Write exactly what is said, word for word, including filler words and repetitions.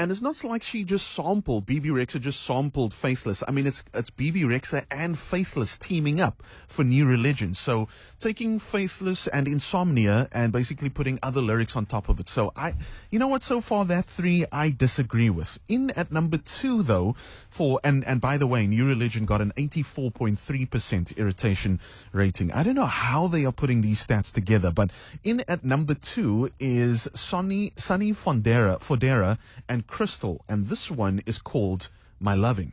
And it's not like she just sampled, B B Rexa just sampled Faithless. I mean, it's it's B B Rexa and Faithless teaming up for New Religion. So taking Faithless and Insomnia and basically putting other lyrics on top of it. So I, you know what, so far that three I disagree with. In at number two though, for, and, and by the way, New Religion got an eighty-four point three percent irritation rating. I don't know how they are putting these stats together, but in at number two is Sonny, Sunny Fondera, Fodera and Crystal, and this one is called My Loving.